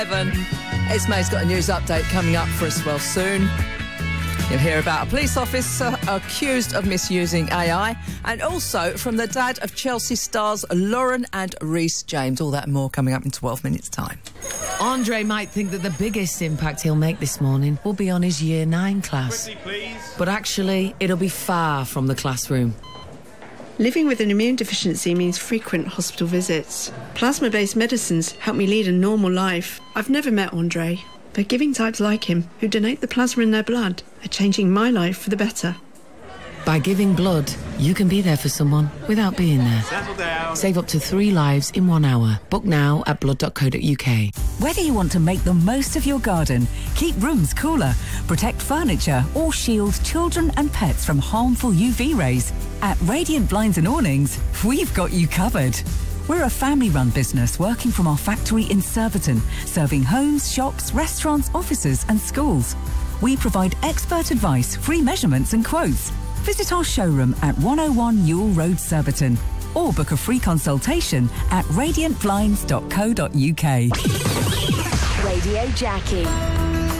Esme's got a news update coming up for us well soon. You'll hear about a police officer accused of misusing AI, and also from the dad of Chelsea stars Lauren and Rhys James. All that and more coming up in 12 minutes' time. Andre might think that the biggest impact he'll make this morning will be on his Year 9 class. Quickly, please. But actually, it'll be far from the classroom. Living with an immune deficiency means frequent hospital visits. Plasma-based medicines help me lead a normal life. I've never met Andre, but giving types like him, who donate the plasma in their blood, are changing my life for the better. By giving blood, you can be there for someone without being there. Settle down. Save up to 3 lives in 1 hour. Book now at blood.co.uk. Whether you want to make the most of your garden, keep rooms cooler, protect furniture, or shield children and pets from harmful UV rays, at Radiant Blinds and Awnings, we've got you covered. We're a family-run business working from our factory in Surbiton, serving homes, shops, restaurants, offices and schools. We provide expert advice, free measurements and quotes. Visit our showroom at 101 Newell Road, Surbiton, or book a free consultation at radiantblinds.co.uk. Radio Jackie.